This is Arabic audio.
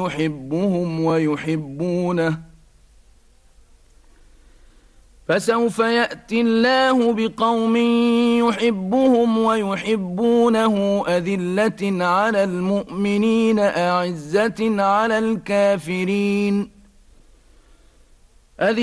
يحبهم ويحبونه فسوف يأتي الله بقوم يحبهم ويحبونه أذلة على المؤمنين أعزة على الكافرين